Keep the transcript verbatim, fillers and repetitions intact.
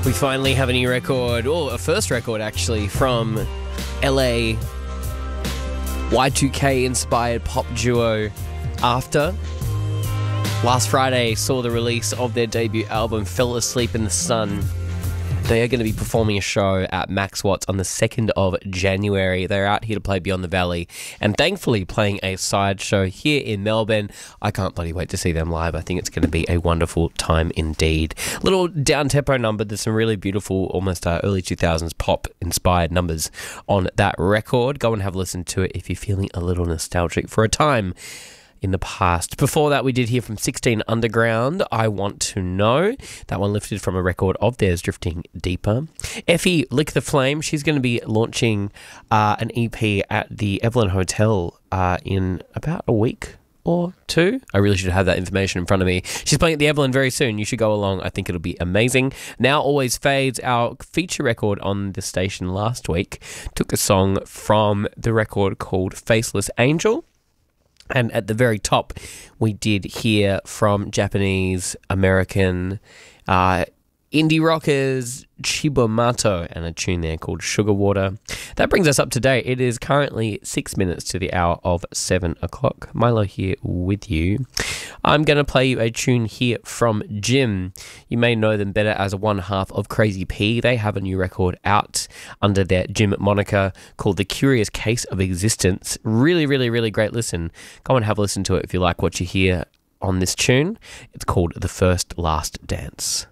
We finally have a new record, or a first record actually, from L A Y two K inspired pop duo After. Last Friday saw the release of their debut album Fell Asleep in the Sun. They are going to be performing a show at Max Watts on the second of January. They're out here to play Beyond the Valley and thankfully playing a side show here in Melbourne. I can't bloody wait to see them live. I think it's going to be a wonderful time indeed. Little down-tempo number. There's some really beautiful, almost uh, early two thousands pop-inspired numbers on that record. Go and have a listen to it if you're feeling a little nostalgic for a time in the past. Before that, we did hear from sixteen Underground, I Want to Know. That one lifted from a record of theirs, Drifting Deeper. Effie, Lick the Flame, she's going to be launching uh, an E P at the Evelyn Hotel uh, in about a week or two. I really should have that information in front of me. She's playing at the Evelyn very soon. You should go along. I think it'll be amazing. Now Always Fades, our feature record on the station last week, took a song from the record called Faceless Angel. And at the very top, we did hear from Japanese, American, uh, indie rockers Chibomato and a tune there called Sugar Water. That brings us up to date. It is currently six minutes to the hour of seven o'clock. Milo here with you. I'm going to play you a tune here from Jim. You may know them better as one half of Crazy P. They have a new record out under their Jim moniker called The Curious Case of Existence. Really, really, really great listen. Go and have a listen to it if you like what you hear on this tune. It's called The First Last Dance.